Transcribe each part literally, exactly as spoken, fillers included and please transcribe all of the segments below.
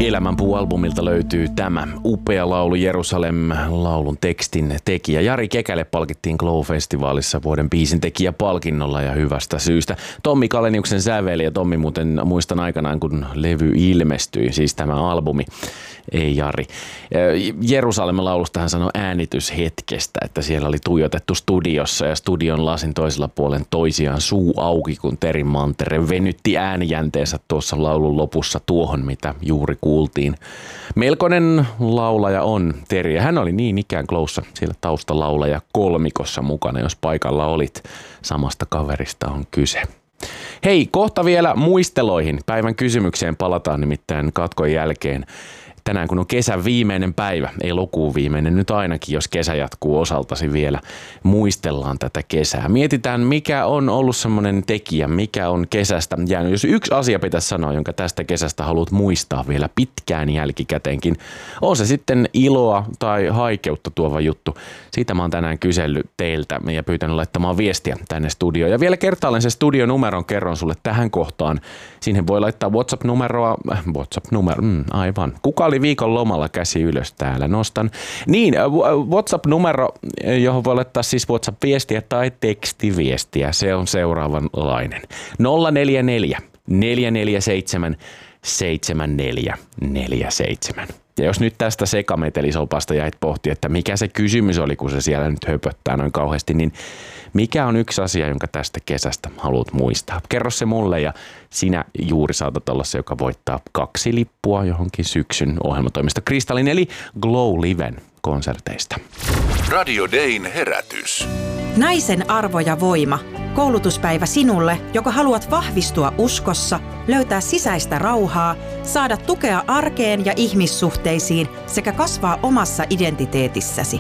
Elämänpuu-albumilta löytyy tämä upea laulu Jerusalem. Laulun tekstin tekijä Jari Kekäle palkittiin Glow-festivaalissa vuoden biisintekijäpalkinnolla ja hyvästä syystä. Tommi Kaleniuksen säveli ja Tommi muuten muistan aikanaan kun levy ilmestyi, siis tämä albumi. Ei Jari. Jerusalemin laulusta hän sanoi äänityshetkestä, että siellä oli tuijotettu studiossa ja studion lasin toisella puolen toisiaan suu auki, kun Terin Mantere venytti äänijänteensä tuossa laulun lopussa tuohon, mitä juuri kuultiin. Melkoinen laulaja on Teri ja hän oli niin ikään Glowssa siellä taustalaulaja kolmikossa mukana, jos paikalla olit. Samasta kaverista on kyse. Hei, kohta vielä muisteloihin. Päivän kysymykseen palataan nimittäin katkon jälkeen. Tänään kun on kesän viimeinen päivä, elokuun viimeinen nyt ainakin, jos kesä jatkuu osaltasi vielä, muistellaan tätä kesää. Mietitään, mikä on ollut semmoinen tekijä, mikä on kesästä jäänyt. Jos yksi asia pitäisi sanoa, jonka tästä kesästä haluat muistaa vielä pitkään jälkikäteenkin, on se sitten iloa tai haikeutta tuova juttu. Siitä mä oon tänään kysellyt teiltä ja pyytänyt laittamaan viestiä tänne studioon. Ja vielä kertaalleen se studionumeron kerron sulle tähän kohtaan. Siihen voi laittaa WhatsApp-numeroa, äh, WhatsApp-numero, mm, aivan. Kuka oli viikon lomalla, käsi ylös täällä, nostan. Niin, WhatsApp-numero, johon voi laittaa siis WhatsApp-viestiä tai tekstiviestiä, se on seuraavanlainen. nolla neljä neljä, neljä neljä seitsemän, seitsemän neljä neljä seitsemän. Ja jos nyt tästä sekametelisopasta jäit pohtia, että mikä se kysymys oli, kun se siellä nyt höpöttää noin kauheasti, niin mikä on yksi asia, jonka tästä kesästä haluat muistaa? Kerro se mulle ja sinä juuri saatat olla se, joka voittaa kaksi lippua johonkin syksyn ohjelmatoimista Kristallin eli Glow Liven konserteista. Radio Dayn herätys. Naisen arvo ja voima. Koulutuspäivä sinulle, joka haluat vahvistua uskossa, löytää sisäistä rauhaa, saada tukea arkeen ja ihmissuhteisiin sekä kasvaa omassa identiteetissäsi.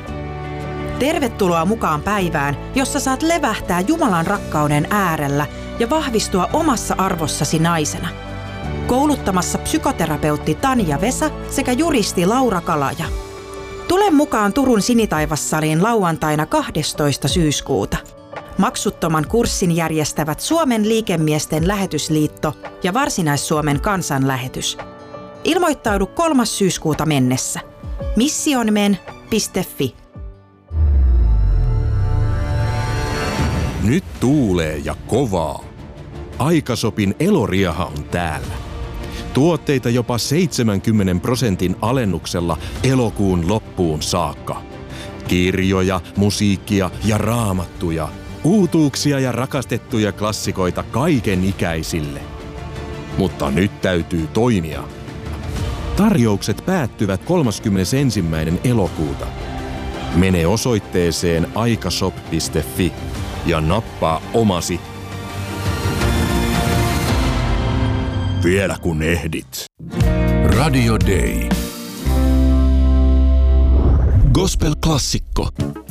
Tervetuloa mukaan päivään, jossa saat levähtää Jumalan rakkauden äärellä ja vahvistua omassa arvossasi naisena. Kouluttamassa psykoterapeutti Tanja Vesa sekä juristi Laura Kalaja. Tule mukaan Turun Sinitaivassaliin lauantaina kahdestoista syyskuuta. Maksuttoman kurssin järjestävät Suomen liikemiesten lähetysliitto ja Varsinais-Suomen kansanlähetys. Ilmoittaudu kolmas syyskuuta mennessä. missionmen piste fi. Nyt tuulee ja kovaa. Aikasopin Eloriaha on täällä. Tuotteita jopa seitsemänkymmenen prosentin alennuksella elokuun loppuun saakka. Kirjoja, musiikkia ja raamattuja. Uutuuksia ja rakastettuja klassikoita kaiken ikäisille. Mutta nyt täytyy toimia. Tarjoukset päättyvät kolmaskymmenesensimmäinen elokuuta. Mene osoitteeseen aikashop piste fi ja nappaa omasi. Vielä kun ehdit. Radio Day. Gospel-klassikko.